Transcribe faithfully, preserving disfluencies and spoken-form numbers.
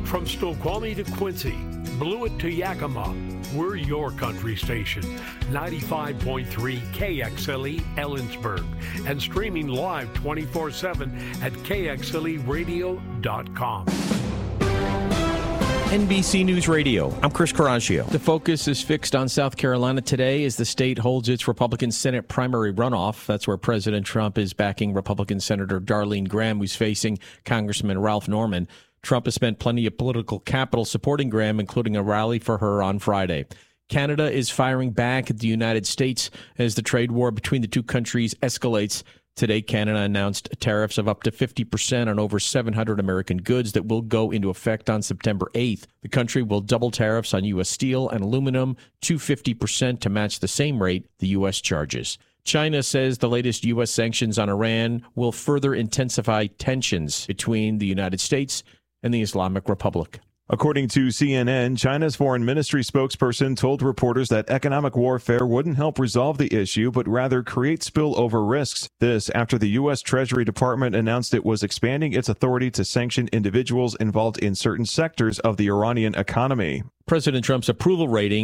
From Snoqualmie to Quincy, Blewett to Yakima, we're your country station. ninety-five point three K X L E Ellensburg and streaming live twenty-four seven at K X L E radio dot com. N B C News Radio, I'm Chris Caraccio. The focus is fixed on South Carolina today as the state holds its Republican Senate primary runoff. That's where President Trump is backing Republican Senator Darlene Graham, who's facing Congressman Ralph Norman. Trump has spent plenty of political capital supporting Graham, including a rally for her on Friday. Canada is firing back at the United States as the trade war between the two countries escalates. Today, Canada announced tariffs of up to fifty percent on over seven hundred American goods that will go into effect on September eighth. The country will double tariffs on U S steel and aluminum to fifty percent to match the same rate the U S charges. China says the latest U S sanctions on Iran will further intensify tensions between the United States and the Islamic Republic. According to C N N, China's foreign ministry spokesperson told reporters that economic warfare wouldn't help resolve the issue, but rather create spillover risks. This after the U S Treasury Department announced it was expanding its authority to sanction individuals involved in certain sectors of the Iranian economy. President Trump's approval rating